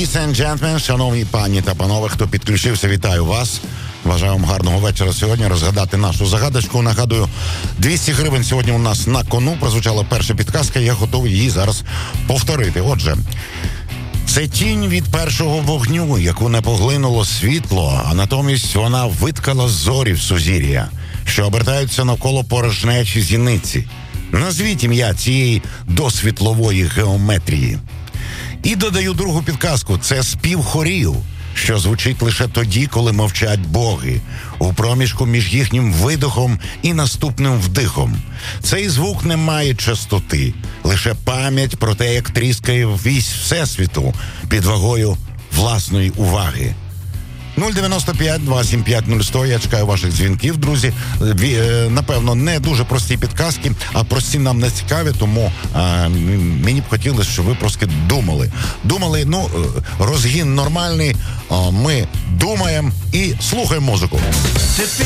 Ladies and gentlemen, шановні пані та панове, хто підключився, вітаю вас. Бажаю вам гарного вечора сьогодні, розгадати нашу загадочку. Нагадую, 200 гривень сьогодні у нас на кону. Прозвучала перша підказка, я готовий її зараз повторити. Отже, це тінь від першого вогню, яку не поглинуло світло, а натомість вона виткала зорі в сузір'я, що обертаються навколо порожнечі зіниці. Назвіть ім'я цієї досвітлової геометрії. І додаю другу підказку. Це спів хорів, що звучить лише тоді, коли мовчать боги, у проміжку між їхнім видохом і наступним вдихом. Цей звук не має частоти, лише пам'ять про те, як тріскає вісь Всесвіту під вагою власної уваги. 095-275-0100. Я чекаю ваших дзвінків, друзі. Напевно, не дуже прості підказки, а прості нам не цікаві, тому мені б хотілося, щоб ви просто думали. Розгін нормальний, ми думаємо і слухаємо музику.